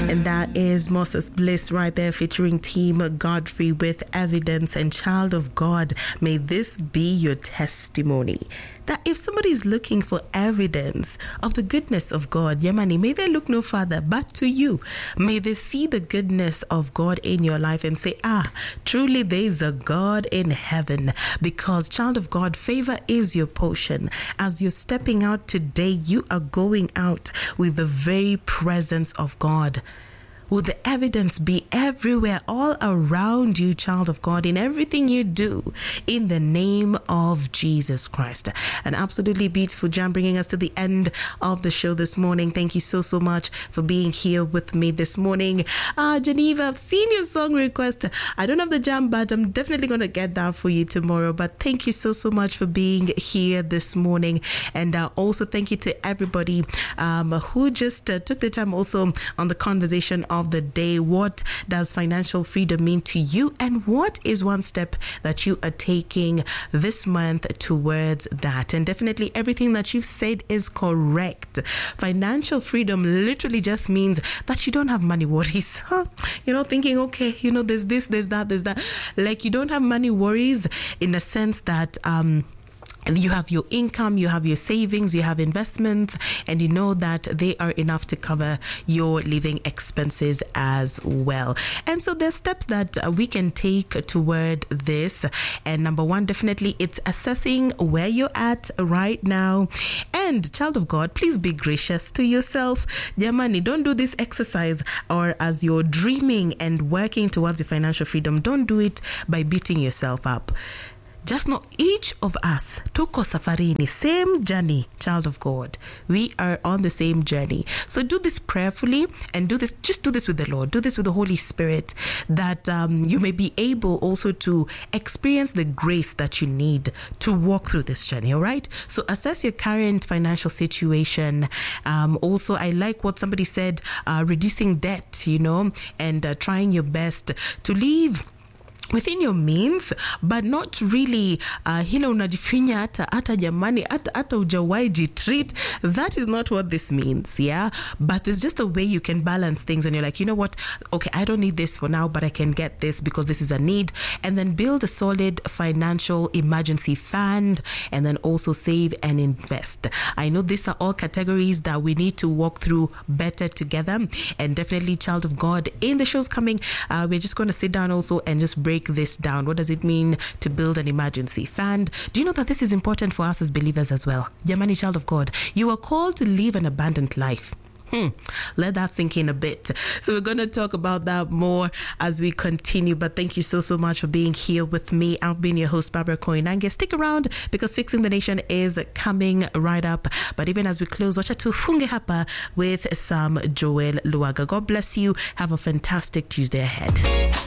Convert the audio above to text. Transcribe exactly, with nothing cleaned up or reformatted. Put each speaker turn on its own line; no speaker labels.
And that is Moses Bliss right there featuring Team Godfrey with Evidence. And child of God, may this be your testimony that if somebody is looking for evidence of the goodness of God, Yamani, may they look no further but to you. May they see the goodness of God in your life and say, ah, truly there is a God in heaven. Because, child of God, favor is your portion. As you're stepping out today, you are going out with the very presence of God. Will the evidence be everywhere, all around you, child of God, in everything you do, in the name of Jesus Christ? An absolutely beautiful jam bringing us to the end of the show this morning. Thank you so, so much for being here with me this morning. Uh, Geneva, I've seen your song request. I don't have the jam, but I'm definitely going to get that for you tomorrow. But thank you so, so much for being here this morning. And uh, also thank you to everybody um, who just uh, took the time also on the conversation of of the day. What does financial freedom mean to you, and what is one step that you are taking this month towards that? And definitely everything that you've said is correct. Financial freedom literally just means that you don't have money worries. Huh? You know, thinking, okay, you know, there's this, there's that, there's that. Like, you don't have money worries in the sense that um and you have your income, you have your savings, you have investments, and you know that they are enough to cover your living expenses as well. And so there's steps that we can take toward this. And number one, definitely it's assessing where you're at right now. And child of God, please be gracious to yourself. Yamani, don't do this exercise or as you're dreaming and working towards your financial freedom, don't do it by beating yourself up. Just know each of us, Toko Safarini, same journey, child of God. We are on the same journey. So do this prayerfully and do this, just do this with the Lord. Do this with the Holy Spirit, that um, you may be able also to experience the grace that you need to walk through this journey, all right? So assess your current financial situation. Um, also, I like what somebody said, uh, reducing debt, you know, and uh, trying your best to live within your means, but not really uh, hilo unajifinya hata hata jamani hata hata hujawahi jitreat. That is not what this means, yeah? But there's just a way you can balance things, and you're like, you know what, okay, I don't need this for now, but I can get this because this is a need. And then build a solid financial emergency fund, and then also save and invest. I know these are all categories that we need to walk through better together. And definitely, child of God, in the shows coming, uh, we're just going to sit down also and just break this down. What does it mean to build an emergency fund? Do you know that this is important for us as believers as well? Yamani, child of God, you are called to live an abundant life. Hmm. Let that sink in a bit. So we're going to talk about that more as we continue. But thank you so, so much for being here with me. I've been your host, Barbara Koinange. Stick around because Fixing the Nation is coming right up. But even as we close, wacha tufunge hapa with some Joel Luaga. God bless you. Have a fantastic Tuesday ahead.